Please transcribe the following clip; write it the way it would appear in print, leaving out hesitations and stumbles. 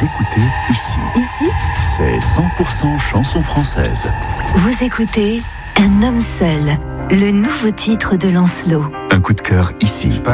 écoutez ici. Ici, C'est 100% chanson française. vous écoutez Un homme seul, le nouveau titre de Lancelot. Un coup de cœur ici.